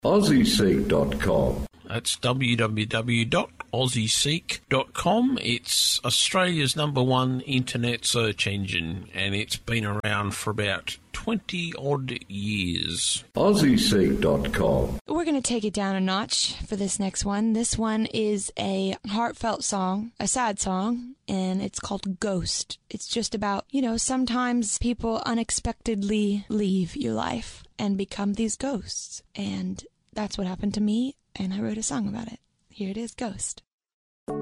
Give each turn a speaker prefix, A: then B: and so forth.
A: AussieSeek.com.
B: That's www.aussieseek.com. It's Australia's #1 internet search engine, and it's been around for about 20-odd years.
A: AussieSeek.com.
C: We're going to take it down a notch for this next one. This one is a heartfelt song, a sad song, and it's called Ghost. It's just about, sometimes people unexpectedly leave your life and become these ghosts. And that's what happened to me, and I wrote a song about it. Here it is, Ghost.